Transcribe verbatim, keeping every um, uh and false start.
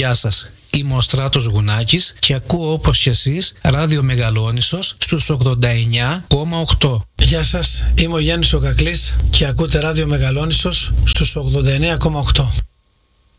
Γεια σας, είμαι ο Στράτος Γουνάκης και ακούω όπως και εσείς Ράδιο Μεγαλόνισσος στους ογδόντα εννιά κόμμα οκτώ. Γεια σας, είμαι ο Γιάννης ο Κακλής και ακούτε Ράδιο Μεγαλόνισσος στους ογδόντα εννιά κόμμα οκτώ.